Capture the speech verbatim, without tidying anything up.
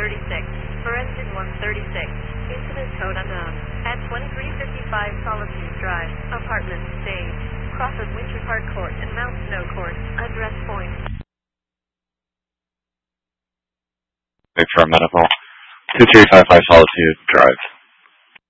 thirty-six. Forested one thirty-six. Incident code unknown. At twenty-three fifty-five Solitude Drive. Apartment stage. Cross of Winter Park Court and Mount Snow Court. Address point. Big Farm Medical. two three five five Solitude Drive.